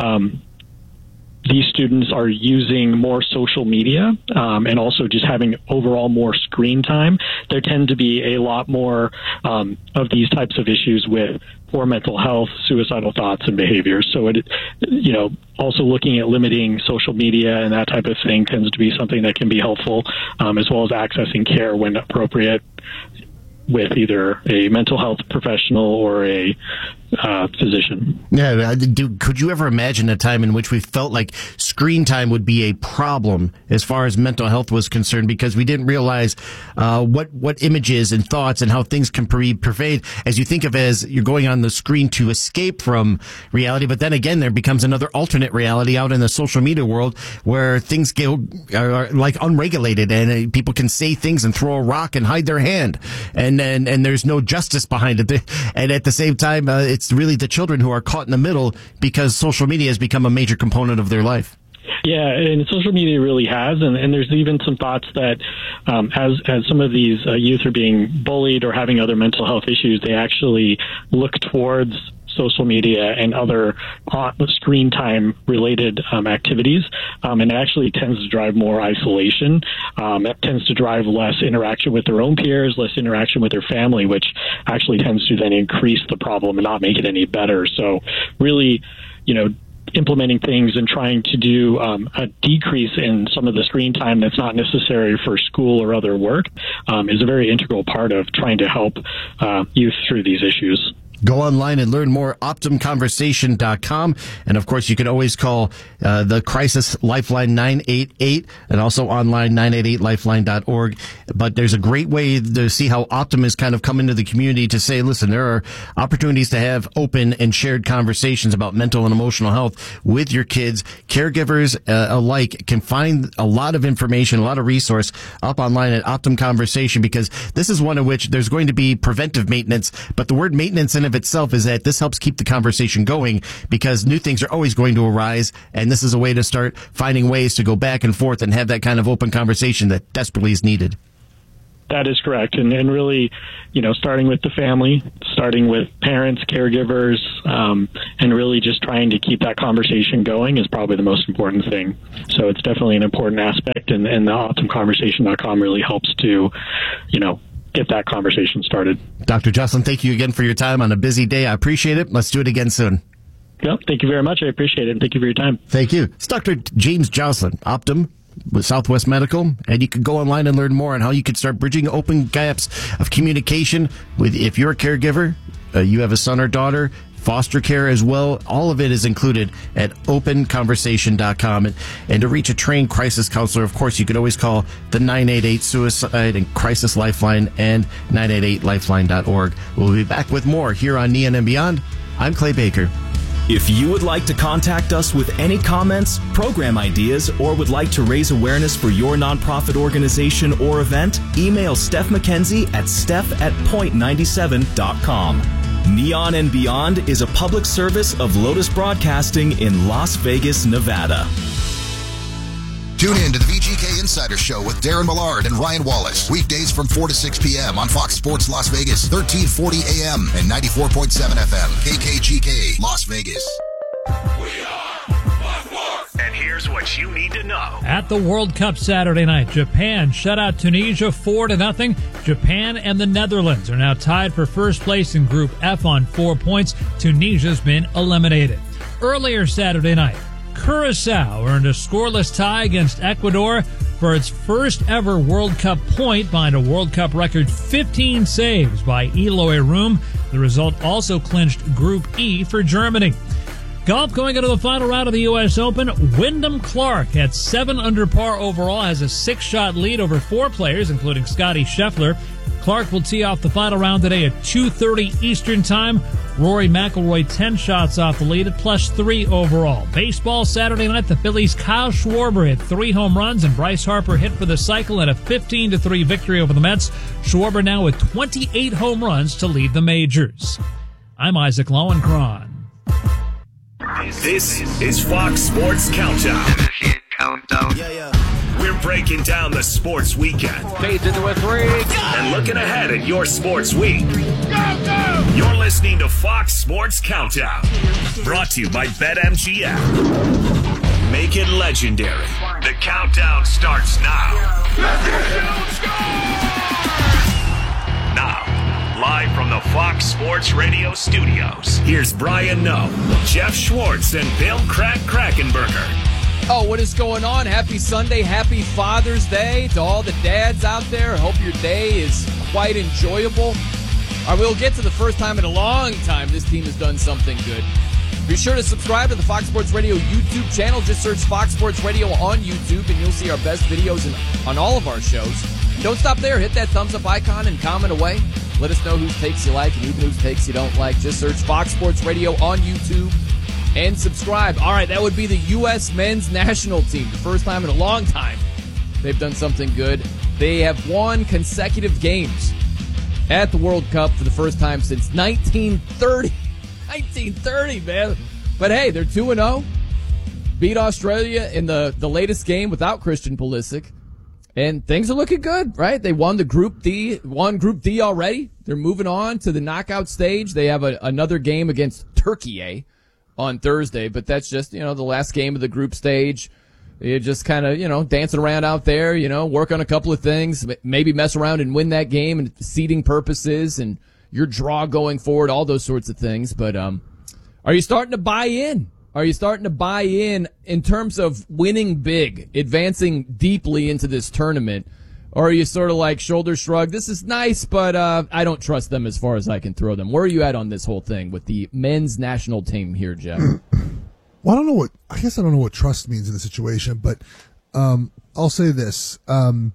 these students are using more social media and also just having overall more screen time, there tend to be a lot more of these types of issues with poor mental health, suicidal thoughts, and behaviors. So also looking at limiting social media and that type of thing tends to be something that can be helpful, as well as accessing care when appropriate with either a mental health professional or a physician. Yeah, could you ever imagine a time in which we felt like screen time would be a problem as far as mental health was concerned, because we didn't realize what images and thoughts and how things can pervade, as you think of as you're going on the screen to escape from reality, but then again there becomes another alternate reality out in the social media world where things are like unregulated, and people can say things and throw a rock and hide their hand, and there's no justice behind it. And at the same time, it's really the children who are caught in the middle because social media has become a major component of their life. Yeah, and social media really has, and there's even some thoughts that as some of these youth are being bullied or having other mental health issues, they actually look towards social media and other screen time related activities, and it actually tends to drive more isolation. It tends to drive less interaction with their own peers, less interaction with their family, which actually tends to then increase the problem and not make it any better. So really, implementing things and trying to do a decrease in some of the screen time that's not necessary for school or other work is a very integral part of trying to help youth through these issues. Go online and learn more, OptumConversation.com. And, of course, you can always call the Crisis Lifeline 988 and also online 988lifeline.org. But there's a great way to see how Optum has kind of come into the community to say, listen, there are opportunities to have open and shared conversations about mental and emotional health with your kids. Caregivers alike can find a lot of information, a lot of resource up online at Optum Conversation, because this is one in which there's going to be preventive maintenance, but the word maintenance in of itself is that this helps keep the conversation going, because new things are always going to arise, and this is a way to start finding ways to go back and forth and have that kind of open conversation that desperately is needed. That is correct. And really, starting with the family, starting with parents, caregivers, and really just trying to keep that conversation going is probably the most important thing. So it's definitely an important aspect, and the OptumConversation.com really helps to, get that conversation started. Dr. Joslin, thank you again for your time on a busy day. I appreciate it. Let's do it again soon. Yep, thank you very much. I appreciate it. And thank you for your time. Thank you. It's Dr. James Joslin, Optum with Southwest Medical, and you can go online and learn more on how you can start bridging open gaps of communication with, if you're a caregiver, you have a son or daughter, foster care as well. All of it is included at openconversation.com. And to reach a trained crisis counselor, of course, you could always call the 988 Suicide and Crisis Lifeline and 988lifeline.org. We'll be back with more here on Neon and Beyond. I'm Clay Baker. If you would like to contact us with any comments, program ideas, or would like to raise awareness for your nonprofit organization or event, email Steph McKenzie at steph@point97.com. Neon and Beyond is a public service of Lotus Broadcasting in Las Vegas, Nevada. Tune in to the VGK Insider Show with Darren Millard and Ryan Wallace. Weekdays from 4 to 6 p.m. on Fox Sports Las Vegas, 1340 a.m. and 94.7 FM. KKGK, Las Vegas. We are Fox Sports. And here's what you need to know. At the World Cup Saturday night, Japan shut out Tunisia 4-0. Japan and the Netherlands are now tied for first place in Group F on 4 points. Tunisia's been eliminated. Earlier Saturday night, Curaçao earned a scoreless tie against Ecuador for its first ever World Cup point behind a World Cup record 15 saves by Eloy Room. The result also clinched Group E for Germany. Golf going into the final round of the U.S. Open. Wyndham Clark at 7 under par overall has a 6-shot lead over 4 players, including Scottie Scheffler. Clark will tee off the final round today at 2:30 Eastern Time. Rory McIlroy 10 shots off the lead at +3 overall. Baseball Saturday night, the Phillies' Kyle Schwarber hit 3 home runs and Bryce Harper hit for the cycle in a 15-3 victory over the Mets. Schwarber now with 28 home runs to lead the majors. I'm Isaac Lowenkron. This is Fox Sports Countdown. We're breaking down the sports weekend. Fades into a 3. And looking ahead at your sports week. You're listening to Fox Sports Countdown. Brought to you by BetMGM. Make it legendary. The countdown starts now. Now, live from the Fox Sports Radio studios, here's Brian Noe, Jeff Schwartz, and Bill Krakenberger. Oh, what is going on? Happy Sunday, happy Father's Day to all the dads out there. I hope your day is quite enjoyable. All right, we'll get to the first time in a long time this team has done something good. Be sure to subscribe to the Fox Sports Radio YouTube channel. Just search Fox Sports Radio on YouTube, and you'll see our best videos on all of our shows. Don't stop there. Hit that thumbs up icon and comment away. Let us know whose takes you like and even whose takes you don't like. Just search Fox Sports Radio on YouTube and subscribe. All right, that would be the U.S. men's national team. The first time in a long time they've done something good. They have won consecutive games at the World Cup for the first time since 1930. 1930, man. But hey, they're 2-0. beat Australia in the latest game without Christian Pulisic. And things are looking good, right? They won Group D already. They're moving on to the knockout stage. They have another game against Turkey on Thursday, but that's just, the last game of the group stage. You're just kind of, dancing around out there, work on a couple of things, maybe mess around and win that game and seeding purposes and your draw going forward, all those sorts of things. But are you starting to buy in? Are you starting to buy in terms of winning big, advancing deeply into this tournament? Or are you sort of like shoulder shrug, this is nice, but I don't trust them as far as I can throw them? Where are you at on this whole thing with the men's national team here, Jeff? Well, I guess I don't know what trust means in the situation, but I'll say this. I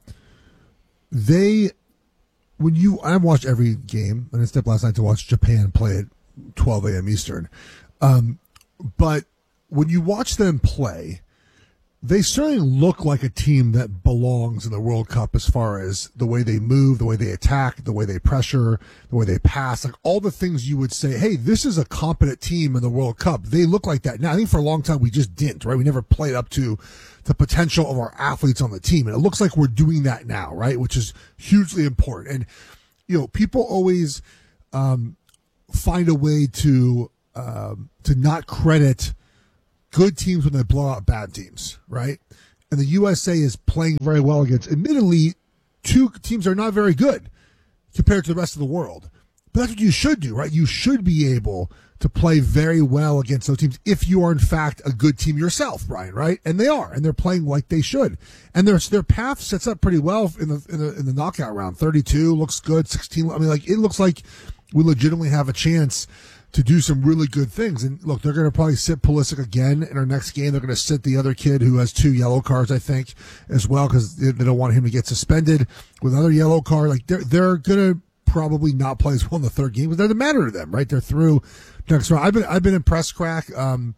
watched every game, and I stepped last night to watch Japan play at 12 a.m. Eastern. But when you watch them play, they certainly look like a team that belongs in the World Cup as far as the way they move, the way they attack, the way they pressure, the way they pass, like all the things you would say, hey, this is a competent team in the World Cup. They look like that. Now, I think for a long time we just didn't, right? We never played up to the potential of our athletes on the team. And it looks like we're doing that now, right? Which is hugely important. And, people always find a way to not credit good teams when they blow out bad teams, right? And the USA is playing very well against, admittedly, two teams are not very good compared to the rest of the world. But that's what you should do, right? You should be able to play very well against those teams if you are, in fact, a good team yourself, Brian, right? And they are, and they're playing like they should. And their path sets up pretty well in the knockout round. 32 looks good, 16. I mean, it looks like we legitimately have a chance to do some really good things. And look, they're going to probably sit Pulisic again in our next game. They're going to sit the other kid who has 2 yellow cards, I think, as well, because they don't want him to get suspended with another yellow card. Like they're going to probably not play as well in the third game, but that doesn't matter to them, right? They're through next round. I've been impressed, Crack.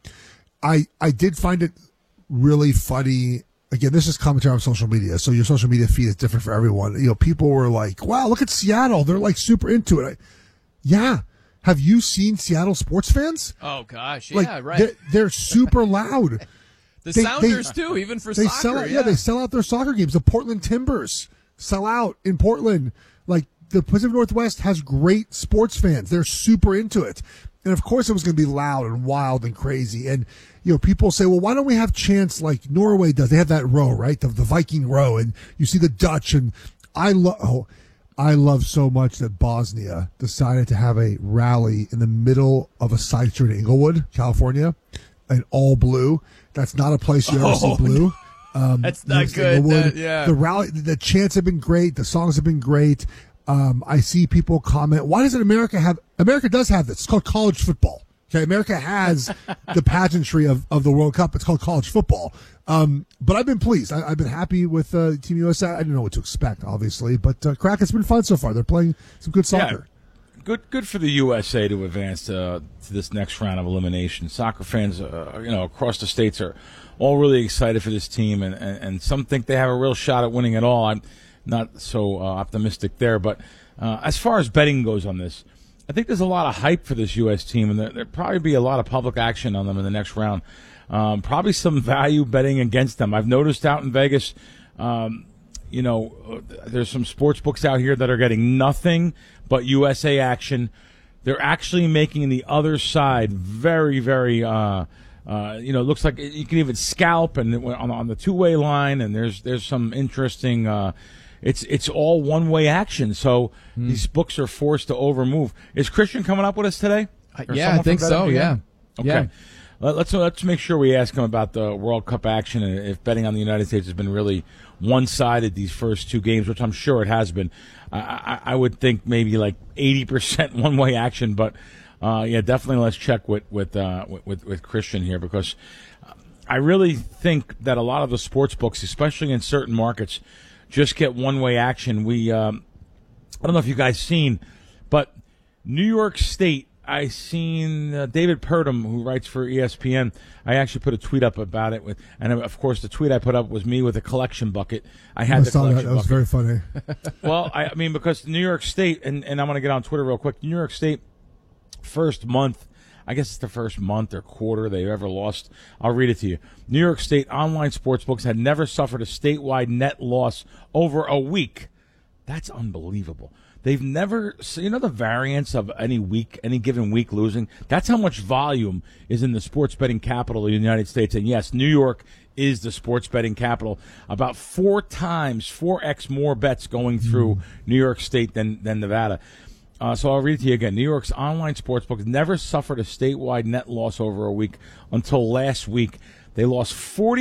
I did find it really funny. Again, this is commentary on social media, so your social media feed is different for everyone. People were like, wow, look at Seattle. They're like super into it. Yeah. Have you seen Seattle sports fans? Oh, gosh. Yeah, right. They're super loud. The Sounders, too, even for soccer. They sell out their soccer games. The Portland Timbers sell out in Portland. Like, the Pacific Northwest has great sports fans. They're super into it. And, of course, it was going to be loud and wild and crazy. And, people say, well, why don't we have chants like Norway does? They have that row, right? The Viking row. And you see the Dutch. And I love so much that Bosnia decided to have a rally in the middle of a side street in Inglewood, California, in all blue. That's not a place you ever see blue. That's not good. The rally, the chants have been great. The songs have been great. I see people comment, why doesn't America does have this. It's called college football. Okay. America has the pageantry of the World Cup. It's called college football. But I've been pleased. I've been happy with Team USA. I didn't know what to expect, obviously, but Crack, it's been fun so far. They're playing some good soccer. Yeah. Good for the USA to advance to this next round of elimination. Soccer fans, across the states are all really excited for this team, and some think they have a real shot at winning it all. I'm not so optimistic there, but as far as betting goes on this, I think there's a lot of hype for this U.S. team, and there'll probably be a lot of public action on them in the next round. Probably some value betting against them. I've noticed out in Vegas, there's some sports books out here that are getting nothing but USA action. They're actually making the other side very, very, it looks like you can even scalp and on the two-way line, and there's some interesting, it's all one-way action. So these books are forced to overmove. Is Christian coming up with us today? Yeah, I think so. Yeah. Okay. Yeah. Let's make sure we ask him about the World Cup action and if betting on the United States has been really one-sided these first 2 games, which I'm sure it has been. I would think maybe like 80% one-way action, but definitely let's check with Christian here, because I really think that a lot of the sports books, especially in certain markets, just get one-way action. I don't know if you guys seen, but New York State. I seen David Purdom, who writes for ESPN. I actually put a tweet up about it and of course the tweet I put up was me with a collection bucket. I had the collection bucket. That was very funny. Well, I mean, because New York State, and I'm going to get on Twitter real quick. New York State, first month, I guess it's the first month or quarter they've ever lost. I'll read it to you. New York State online sportsbooks had never suffered a statewide net loss over a week. That's unbelievable. They've never, the variance of any given week losing? That's how much volume is in the sports betting capital of the United States. And yes, New York is the sports betting capital. About 4x more bets going through New York State than Nevada. So I'll read it to you again. New York's online sportsbook never suffered a statewide net loss over a week until last week. They lost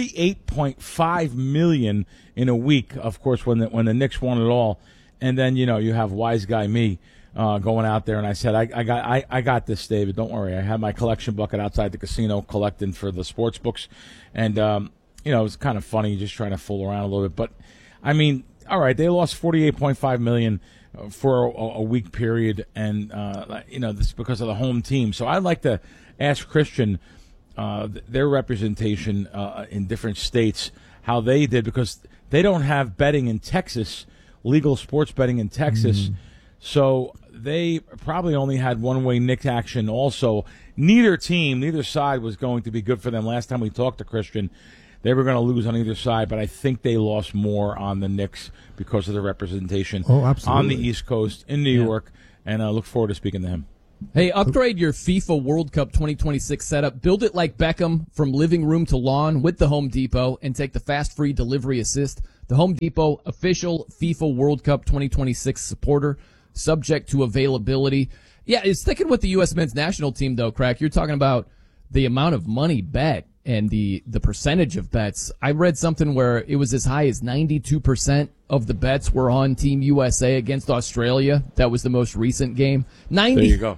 $48.5 million in a week, of course, when the Knicks won it all. And then, you have wise guy me going out there, and I said, I got this, David. Don't worry. I have my collection bucket outside the casino collecting for the sports books. And, it was kind of funny just trying to fool around a little bit. But, I mean, all right, they lost $48.5 million for a week period, and, this is because of the home team. So I'd like to ask Christian their representation in different states, how they did, because they don't have betting in Texas, legal sports betting in Texas. So they probably only had one-way Knicks action also. Neither side was going to be good for them. Last time we talked to Christian, they were going to lose on either side, but I think they lost more on the Knicks because of the representation on the East Coast in New York, and I look forward to speaking to him. Hey, upgrade your FIFA World Cup 2026 setup. Build it like Beckham from living room to lawn with the Home Depot, and take the fast free delivery assist. The Home Depot, official FIFA World Cup 2026 supporter, subject to availability. Yeah, it's sticking with the U.S. men's national team, though, Crack. You're talking about the amount of money bet and the percentage of bets. I read something where it was as high as 92% of the bets were on Team USA against Australia. That was the most recent game. There you go.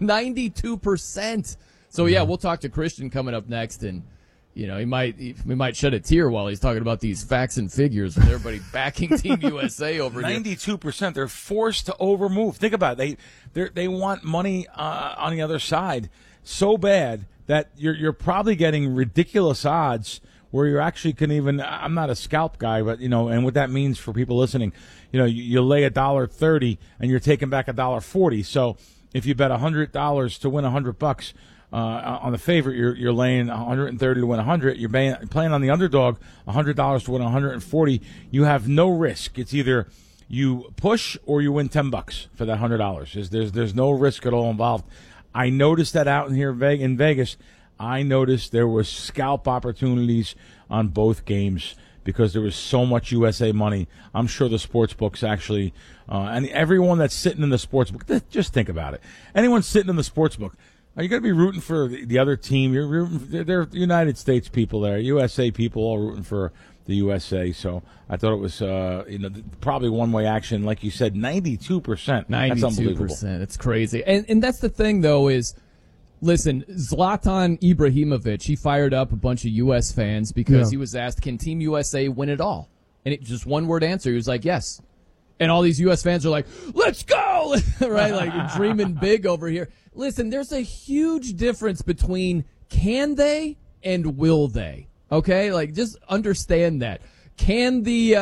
92%. So, yeah, we'll talk to Christian coming up next, and we might shed a tear while he's talking about these facts and figures with everybody backing Team USA over here. 92%. They're forced to overmove. Think about it. They want money on the other side so bad that you're probably getting ridiculous odds where you actually can even. I'm not a scalp guy, but and what that means for people listening, you lay $1.30 and you're taking back $1.40. So if you bet $100 to win $100. On the favorite, you're laying $130 to win $100. You're playing on the underdog, $100 to win $140. You have no risk. It's either you push or you win $10 for that $100. There's no risk at all involved. I noticed that out in Vegas. I noticed there was scalp opportunities on both games because there was so much USA money. I'm sure the sports books actually, and everyone that's sitting in the sports book, just think about it. Anyone sitting in the sports book. Are you going to be rooting for the other team? They're United States people there, USA people all rooting for the USA. So I thought it was, probably one-way action. Like you said, 92%. That's unbelievable. 92%. It's crazy. And that's the thing, though, is, listen, Zlatan Ibrahimovic, he fired up a bunch of U.S. fans because he was asked, can Team USA win it all? And it just one-word answer. He was like, yes. And all these U.S. fans are like, let's go! Right? Like, dreaming big over here. Listen, there's a huge difference between can they and will they. Okay? Like, just understand that. Can the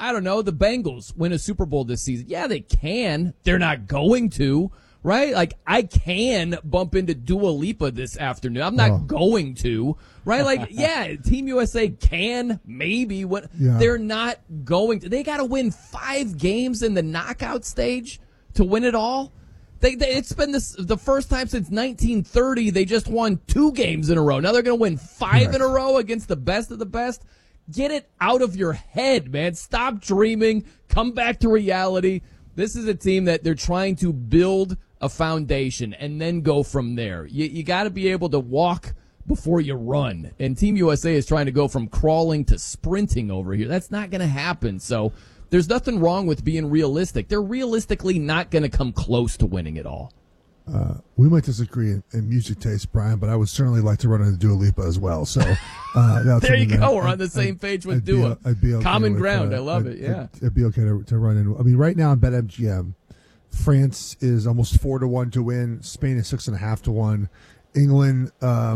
Bengals win a Super Bowl this season? Yeah, they can. They're not going to. Right? Like, I can bump into Dua Lipa this afternoon. I'm not going to. Right? Like, yeah, Team USA can maybe. They're not going to. They got to win 5 games in the knockout stage to win it all. It's been the first time since 1930 they just won 2 games in a row. Now they're going to win 5 in a row against the best of the best. Get it out of your head, man. Stop dreaming. Come back to reality. This is a team that they're trying to build a foundation and then go from there. You got to be able to walk before you run. And Team USA is trying to go from crawling to sprinting over here. That's not going to happen. So there's nothing wrong with being realistic. They're realistically not going to come close to winning it all. We might disagree in music taste, Brian, but I would certainly like to run into Dua Lipa as well. So there you go. We're on the same page with Dua. I'd be okay Common with, ground. I love it. Yeah, it'd be okay to run in. I mean, right now on BetMGM, France is almost 4-1 to win. Spain is 6.5 to 1. England,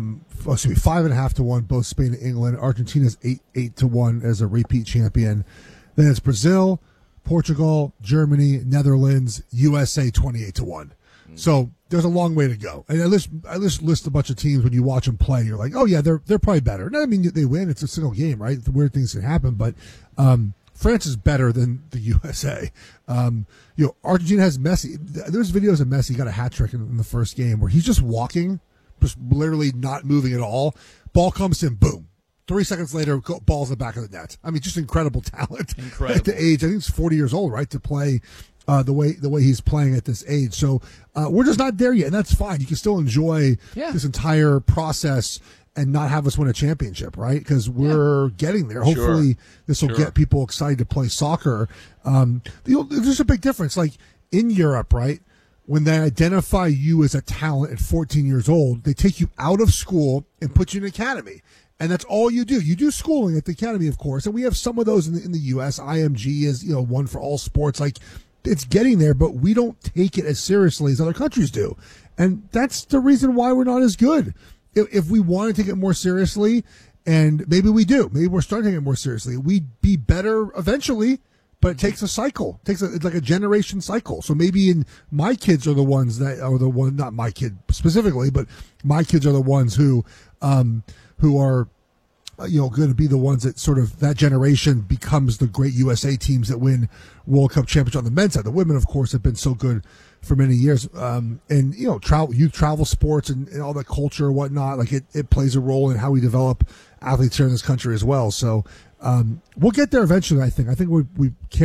5.5 to 1. Both Spain and England. Argentina's 8 to 1 as a repeat champion. Then it's Brazil, Portugal, Germany, Netherlands, USA 28 to 1. So there's a long way to go. And I just list a bunch of teams when you watch them play. You're like, oh yeah, they're probably better. And I mean, they win. It's a single game, right? The weird things can happen, but France is better than the USA. Argentina has Messi. There's videos of Messi got a hat trick in the first game where he's just walking, just literally not moving at all. Ball comes in, boom. 3 seconds later, ball's in the back of the net. I mean, just incredible talent. Incredible. At the age, I think he's 40 years old, right, to play the way he's playing at this age. So we're just not there yet, and that's fine. You can still enjoy this entire process and not have us win a championship, right? Because we're getting there. Hopefully, this will get people excited to play soccer. There's a big difference. Like in Europe, right? When they identify you as a talent at 14 years old, they take you out of school and put you in an academy. And that's all you do. You do schooling at the academy, of course. And we have some of those in the U.S. IMG is, one for all sports. Like, it's getting there, but we don't take it as seriously as other countries do. And that's the reason why we're not as good. If we want to take it more seriously, and maybe we do, maybe we're starting to take it more seriously, we'd be better eventually, but it takes a cycle. It's like a generation cycle. So maybe my kids are the ones that are the one, not my kid specifically, but my kids are the ones who are going to be the ones that sort of that generation becomes the great USA teams that win World Cup championship on the men's side. The women, of course, have been so good for many years. Youth travel sports and all that culture and whatnot, like it plays a role in how we develop athletes here in this country as well. So we'll get there eventually, I think. I think we